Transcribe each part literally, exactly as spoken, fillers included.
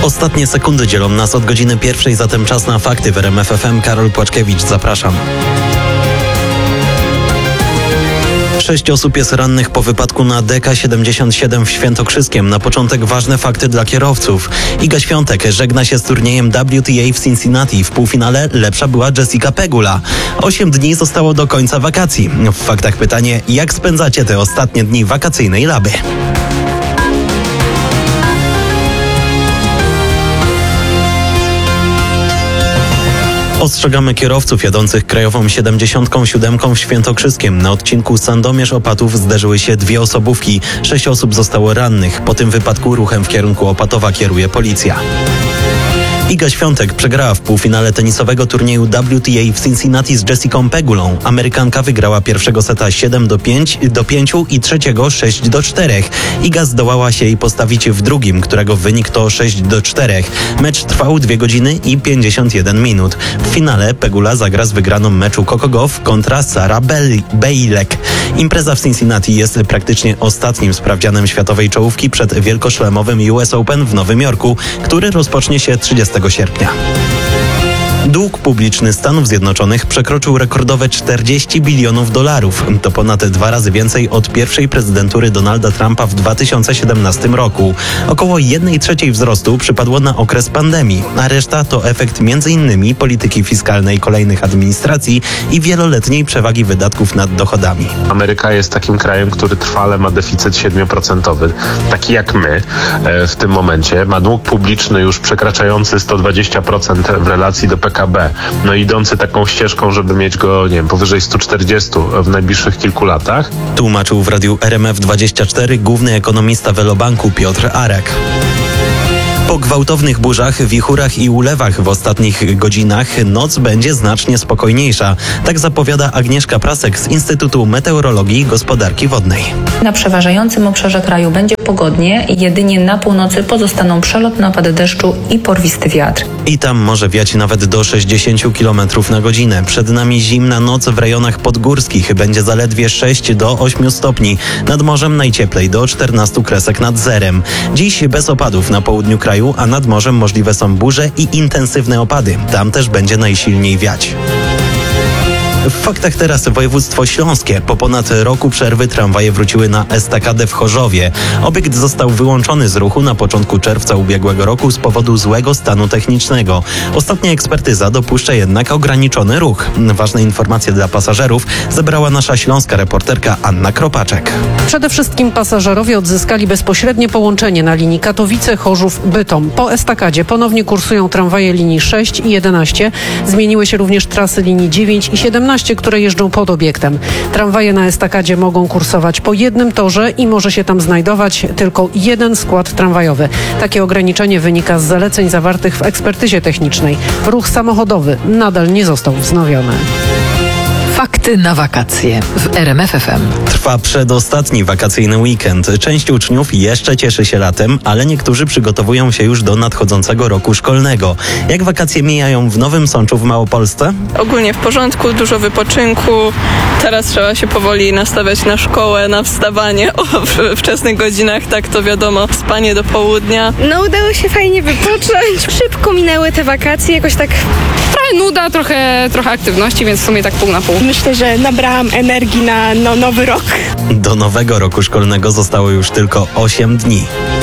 Ostatnie sekundy dzielą nas od godziny pierwszej, zatem czas na fakty w R M F F M. Karol Płaczkiewicz, zapraszam. Sześć osób jest rannych po wypadku na D K siedemdziesiąt siedem w Świętokrzyskiem. Na początek ważne fakty dla kierowców. Iga Świątek żegna się z turniejem W T A w Cincinnati. W półfinale lepsza była Jessica Pegula. Osiem dni zostało do końca wakacji. W faktach pytanie, jak spędzacie te ostatnie dni wakacyjnej Laby? Ostrzegamy kierowców jadących krajową siedemdziesiąt siedem w Świętokrzyskiem. Na odcinku Sandomierz-Opatów zderzyły się dwie osobówki. Sześć osób zostało rannych. Po tym wypadku ruchem w kierunku Opatowa kieruje policja. Iga Świątek przegrała w półfinale tenisowego turnieju W T A w Cincinnati z Jessicą Pegulą. Amerykanka wygrała pierwszego seta siedem do pięciu i trzeciego sześć do czterech. Iga zdołała się jej postawić w drugim, którego wynik to sześć do czterech. Mecz trwał dwie godziny i pięćdziesiąt jeden minut. W finale Pegula zagra z wygraną meczu Coco Gauff kontra Sara Bejlek. Impreza w Cincinnati jest praktycznie ostatnim sprawdzianem światowej czołówki przed wielkoszlemowym U S Open w Nowym Jorku, który rozpocznie się trzydziestego sierpnia. Dług publiczny Stanów Zjednoczonych przekroczył rekordowe czterdzieści bilionów dolarów. To ponad dwa razy więcej od pierwszej prezydentury Donalda Trumpa w dwa tysiące siedemnastym roku. Około jednej trzeciej wzrostu przypadło na okres pandemii, a reszta to efekt między innymi polityki fiskalnej kolejnych administracji i wieloletniej przewagi wydatków nad dochodami. Ameryka jest takim krajem, który trwale ma deficyt siedmioprocentowy, taki jak my w tym momencie. Ma dług publiczny już przekraczający sto dwadzieścia procent w relacji do P K B. No idący taką ścieżką, żeby mieć go, nie wiem, powyżej stu czterdziestu w najbliższych kilku latach. Tłumaczył w radiu R M F dwadzieścia cztery główny ekonomista Velobanku Piotr Arek. Po gwałtownych burzach, wichurach i ulewach w ostatnich godzinach noc będzie znacznie spokojniejsza. Tak zapowiada Agnieszka Prasek z Instytutu Meteorologii i Gospodarki Wodnej. Na przeważającym obszarze kraju będzie pogodnie i jedynie na północy pozostaną przelotne opady deszczu i porwisty wiatr. I tam może wiać nawet do sześćdziesiąt kilometrów na godzinę. Przed nami zimna noc w rejonach podgórskich. Będzie zaledwie sześć do ośmiu stopni. Nad morzem najcieplej do czternastu kresek nad zerem. Dziś bez opadów na południu kraju, a nad morzem możliwe są burze i intensywne opady. Tam też będzie najsilniej wiać. W faktach teraz województwo śląskie. Po ponad roku przerwy tramwaje wróciły na estakadę w Chorzowie. Obiekt został wyłączony z ruchu na początku czerwca ubiegłego roku z powodu złego stanu technicznego. Ostatnia ekspertyza dopuszcza jednak ograniczony ruch. Ważne informacje dla pasażerów zebrała nasza śląska reporterka Anna Kropaczek. Przede wszystkim pasażerowie odzyskali bezpośrednie połączenie na linii Katowice-Chorzów-Bytom. Po estakadzie ponownie kursują tramwaje linii sześć i jedenaście. Zmieniły się również trasy linii dziewięć i siedemnaście, które jeżdżą pod obiektem. Tramwaje na estakadzie mogą kursować po jednym torze i może się tam znajdować tylko jeden skład tramwajowy. Takie ograniczenie wynika z zaleceń zawartych w ekspertyzie technicznej. Ruch samochodowy nadal nie został wznowiony. Fakty na wakacje w R M F F M. Trwa przedostatni wakacyjny weekend. Część uczniów jeszcze cieszy się latem, ale niektórzy przygotowują się już do nadchodzącego roku szkolnego. Jak wakacje mijają w Nowym Sączu w Małopolsce? Ogólnie w porządku, dużo wypoczynku. Teraz trzeba się powoli nastawiać na szkołę, na wstawanie o wczesnych godzinach, tak to wiadomo, spanie do południa. No udało się fajnie wypocząć. Szybko minęły te wakacje, jakoś tak... Trochę nuda, trochę, trochę aktywności, więc w sumie tak pół na pół. Myślę, że nabrałam energii na no, nowy rok. Do nowego roku szkolnego zostało już tylko osiem dni.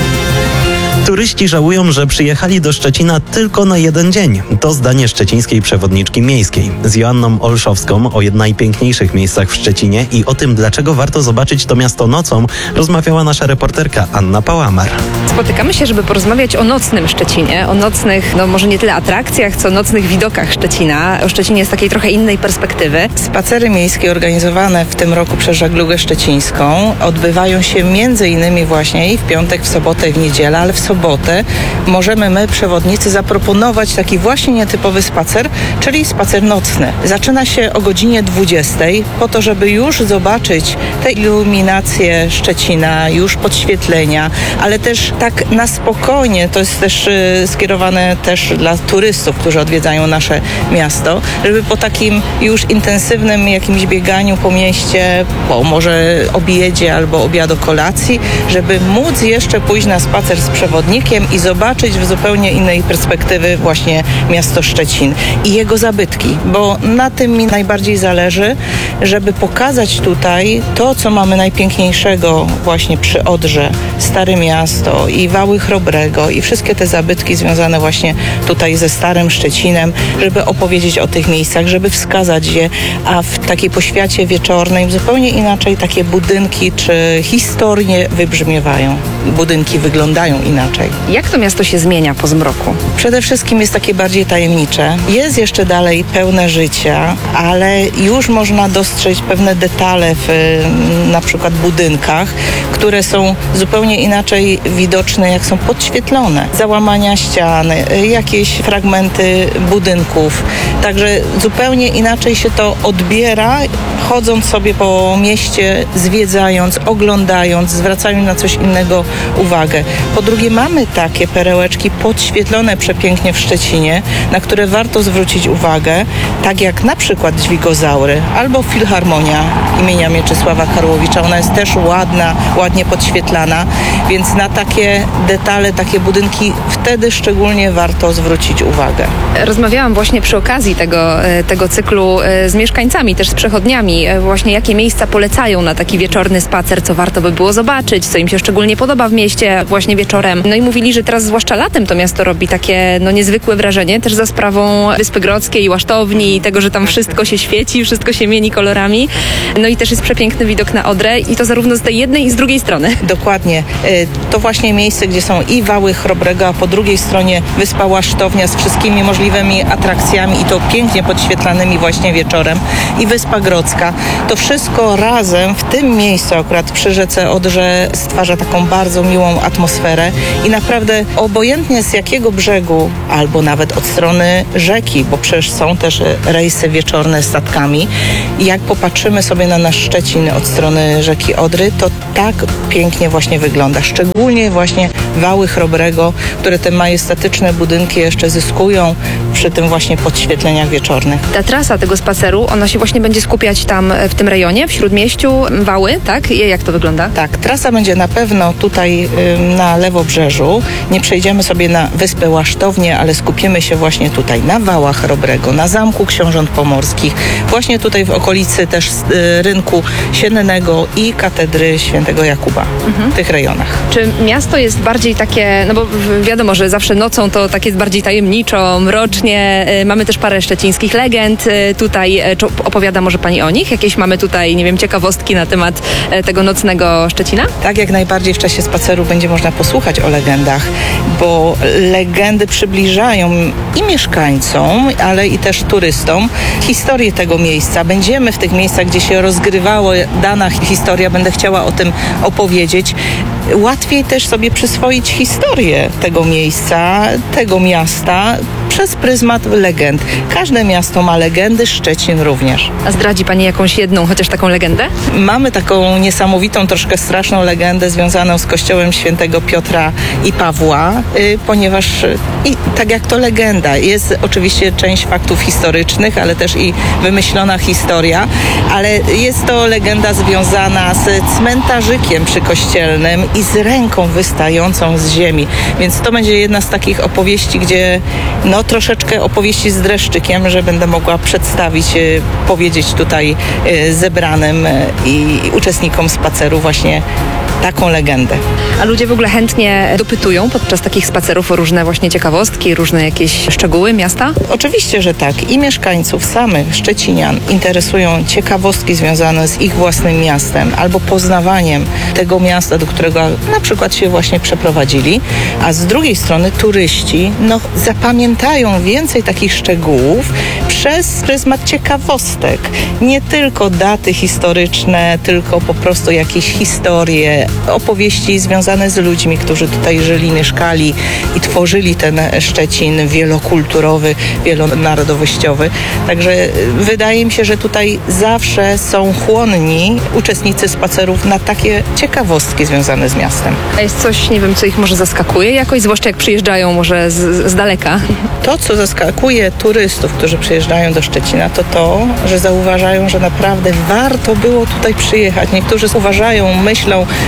Turyści żałują, że przyjechali do Szczecina tylko na jeden dzień. To zdanie szczecińskiej przewodniczki miejskiej. Z Joanną Olszowską o najpiękniejszych miejscach w Szczecinie i o tym, dlaczego warto zobaczyć to miasto nocą, rozmawiała nasza reporterka Anna Pałamar. Spotykamy się, żeby porozmawiać o nocnym Szczecinie, o nocnych, no może nie tyle atrakcjach, co nocnych widokach Szczecina. O Szczecinie z takiej trochę innej perspektywy. Spacery miejskie organizowane w tym roku przez Żeglugę Szczecińską odbywają się między innymi właśnie i w piątek, w sobotę i w niedzielę, ale w sobotę możemy my, przewodnicy, zaproponować taki właśnie nietypowy spacer, czyli spacer nocny. Zaczyna się o godzinie dwudziestej po to, żeby już zobaczyć te iluminacje Szczecina, już podświetlenia, ale też tak na spokojnie, to jest też y, skierowane też dla turystów, którzy odwiedzają nasze miasto, żeby po takim już intensywnym jakimś bieganiu po mieście, po może obiedzie albo obiadu kolacji, żeby móc jeszcze pójść na spacer z przewodnikiem przewodnikiem i zobaczyć w zupełnie innej perspektywy właśnie miasto Szczecin i jego zabytki, bo na tym mi najbardziej zależy, żeby pokazać tutaj to, co mamy najpiękniejszego właśnie przy Odrze, Stare Miasto i Wały Chrobrego i wszystkie te zabytki związane właśnie tutaj ze Starym Szczecinem, żeby opowiedzieć o tych miejscach, żeby wskazać je, a w takiej poświacie wieczornej zupełnie inaczej takie budynki czy historie wybrzmiewają. Budynki wyglądają inaczej. Jak to miasto się zmienia po zmroku? Przede wszystkim jest takie bardziej tajemnicze. Jest jeszcze dalej pełne życia, ale już można dostrzec pewne detale w na przykład budynkach, które są zupełnie inaczej widoczne, jak są podświetlone. Załamania ścian, jakieś fragmenty budynków. Także zupełnie inaczej się to odbiera, chodząc sobie po mieście, zwiedzając, oglądając, zwracając na coś innego uwagę. Po drugie, mamy takie perełeczki podświetlone przepięknie w Szczecinie, na które warto zwrócić uwagę, tak jak na przykład Dźwigozaury albo Filharmonia imienia Mieczysława Karłowicza. Ona jest też ładna, ładnie podświetlana, więc na takie detale, takie budynki wtedy szczególnie warto zwrócić uwagę. Rozmawiałam właśnie przy okazji tego, tego cyklu z mieszkańcami, też z przechodniami, właśnie jakie miejsca polecają na taki wieczorny spacer, co warto by było zobaczyć, co im się szczególnie podoba w mieście właśnie wieczorem. No i mówili, że teraz zwłaszcza latem to miasto robi takie no niezwykłe wrażenie, też za sprawą Wyspy Grodzkiej, Łasztowni i tego, że tam wszystko się świeci, wszystko się mieni kolorami. No i też jest przepiękny widok na Odrę i to zarówno z tej jednej i z drugiej strony. Dokładnie. To właśnie miejsce, gdzie są i Wały Chrobrego, a po drugiej stronie Wyspa Łasztownia z wszystkimi możliwymi atrakcjami i to pięknie podświetlanymi właśnie wieczorem i Wyspa Grodzka. To wszystko razem w tym miejscu akurat przy rzece Odrze stwarza taką bardzo miłą atmosferę i naprawdę obojętnie z jakiego brzegu albo nawet od strony rzeki, bo przecież są też rejsy wieczorne statkami. Jak popatrzymy sobie na nasz Szczecin od strony rzeki Odry, to tak pięknie właśnie wygląda. Szczególnie właśnie Wały Chrobrego, które te majestatyczne budynki jeszcze zyskują przy tym właśnie podświetleniach wieczornych. Ta trasa tego spaceru, ona się właśnie będzie skupiać tam w tym rejonie, w Śródmieściu, Wały, tak? I jak to wygląda? Tak, trasa będzie na pewno tutaj y, na Lewobrzeżu. Nie przejdziemy sobie na Wyspę Łasztownię, ale skupimy się właśnie tutaj na Wałach Chrobrego, na Zamku Książąt Pomorskich, właśnie tutaj w okolicy też y, Rynku Siennego i Katedry Świętego Jakuba, mhm. w tych rejonach. Czy miasto jest bardziej takie, no bo wiadomo, że zawsze nocą to tak jest bardziej tajemniczo, mrocznie. Mamy też parę szczecińskich legend. Tutaj czy opowiada może Pani o nich? Jakieś mamy tutaj, nie wiem, ciekawostki na temat tego nocnego Szczecina? Tak, jak najbardziej w czasie spaceru będzie można posłuchać o legendach, bo legendy przybliżają i mieszkańcom, ale i też turystom historię tego miejsca. Będziemy w tych miejscach, gdzie się rozgrywała dana historia, będę chciała o tym opowiedzieć. Łatwiej też sobie przyswoić historię tego miejsca, tego miasta przez pryzmat legend. Każde miasto ma legendy, Szczecin również. A zdradzi Pani jakąś jedną, chociaż taką legendę? Mamy taką niesamowitą, troszkę straszną legendę związaną z kościołem świętego Piotra i Pawła, yy, ponieważ i tak jak to legenda, jest oczywiście część faktów historycznych, ale też i wymyślona historia, ale jest to legenda związana z cmentarzykiem przykościelnym i z ręką wystającą z ziemi. Więc to będzie jedna z takich opowieści, gdzie no troszeczkę opowieści z dreszczykiem, że będę mogła przedstawić, powiedzieć tutaj zebranym i uczestnikom spaceru właśnie taką legendę. A ludzie w ogóle chętnie dopytują podczas takich spacerów o różne właśnie ciekawostki, różne jakieś szczegóły miasta? Oczywiście, że tak. I mieszkańców samych, szczecinian, interesują ciekawostki związane z ich własnym miastem albo poznawaniem tego miasta, do którego na przykład się właśnie przeprowadzili, a z drugiej strony turyści no, zapamiętają więcej takich szczegółów przez pryzmat ciekawostek. Nie tylko daty historyczne, tylko po prostu jakieś historie, opowieści związane z ludźmi, którzy tutaj żyli, mieszkali i tworzyli ten Szczecin wielokulturowy, wielonarodowościowy. Także wydaje mi się, że tutaj zawsze są chłonni uczestnicy spacerów na takie ciekawostki związane z miastem. A jest coś, nie wiem, co ich może zaskakuje jakoś, zwłaszcza jak przyjeżdżają może z, z daleka? To, co zaskakuje turystów, którzy przyjeżdżają do Szczecina, to to, że zauważają, że naprawdę warto było tutaj przyjechać. Niektórzy uważają, myślą,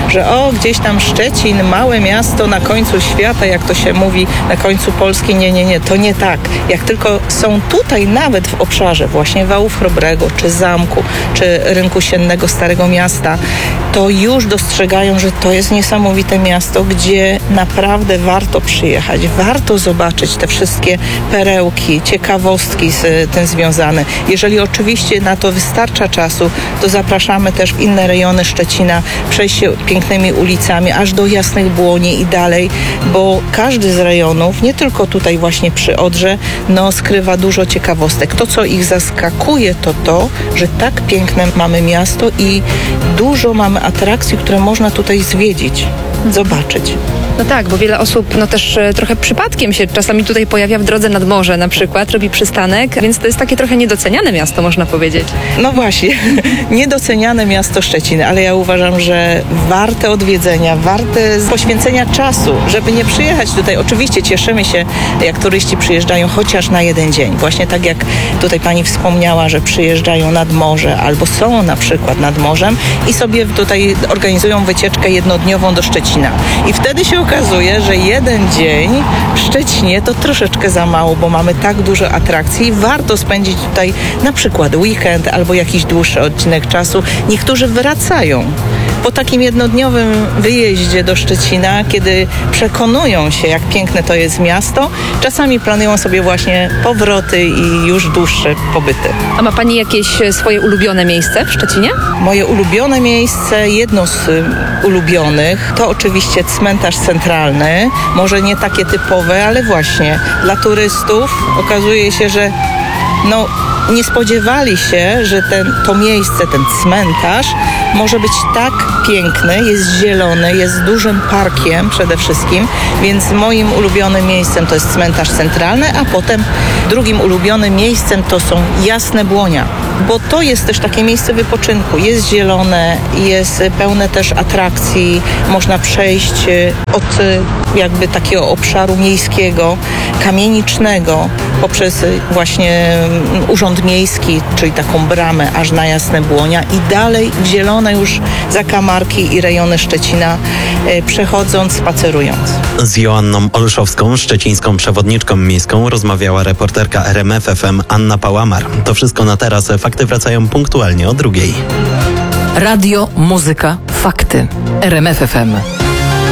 że o, gdzieś tam Szczecin, małe miasto na końcu świata, jak to się mówi, na końcu Polski. Nie, nie, nie, to nie tak. Jak tylko są tutaj, nawet w obszarze właśnie Wałów Chrobrego, czy Zamku, czy Rynku Siennego Starego Miasta, to już dostrzegają, że to jest niesamowite miasto, gdzie naprawdę warto przyjechać, warto zobaczyć te wszystkie perełki, ciekawostki z tym związane. Jeżeli oczywiście na to wystarcza czasu, to zapraszamy też w inne rejony Szczecina, przejść się pięknymi ulicami, aż do Jasnych Błoni i dalej, bo każdy z rejonów, nie tylko tutaj właśnie przy Odrze, no skrywa dużo ciekawostek. To, co ich zaskakuje, to to, że tak piękne mamy miasto i dużo mamy atrakcji, które można tutaj zwiedzić, zobaczyć. No tak, bo wiele osób no też e, trochę przypadkiem się czasami tutaj pojawia w drodze nad morze na przykład, robi przystanek, więc to jest takie trochę niedoceniane miasto, można powiedzieć. No właśnie, niedoceniane miasto Szczecin, ale ja uważam, że warte odwiedzenia, warte poświęcenia czasu, żeby nie przyjechać tutaj. Oczywiście cieszymy się, jak turyści przyjeżdżają chociaż na jeden dzień. Właśnie tak jak tutaj pani wspomniała, że przyjeżdżają nad morze albo są na przykład nad morzem i sobie tutaj organizują wycieczkę jednodniową do Szczecina. I wtedy się okazuje, że jeden dzień w Szczecinie to troszeczkę za mało, bo mamy tak dużo atrakcji. Warto spędzić tutaj na przykład weekend albo jakiś dłuższy odcinek czasu. Niektórzy wracają po takim jednodniowym wyjeździe do Szczecina, kiedy przekonują się, jak piękne to jest miasto. Czasami planują sobie właśnie powroty i już dłuższe pobyty. A ma pani jakieś swoje ulubione miejsce w Szczecinie? Moje ulubione miejsce, jedno z ulubionych, to oczywiście cmentarz centralny. Może nie takie typowe, ale właśnie dla turystów okazuje się, że no nie spodziewali się, że ten, to miejsce, ten cmentarz może być tak piękny, jest zielony, jest dużym parkiem przede wszystkim, więc moim ulubionym miejscem to jest cmentarz centralny, a potem drugim ulubionym miejscem to są Jasne Błonia, bo to jest też takie miejsce wypoczynku. Jest zielone, jest pełne też atrakcji, można przejść od jakby takiego obszaru miejskiego, kamienicznego, poprzez właśnie Urząd Miejski, czyli taką bramę aż na Jasne Błonia i dalej w zielone już zakamarki i rejony Szczecina, e, przechodząc, spacerując. Z Joanną Olszowską, szczecińską przewodniczką miejską, rozmawiała reporterka R M F F M Anna Pałamar. To wszystko na teraz. Fakty wracają punktualnie o drugiej. Radio, muzyka, fakty. R M F F M.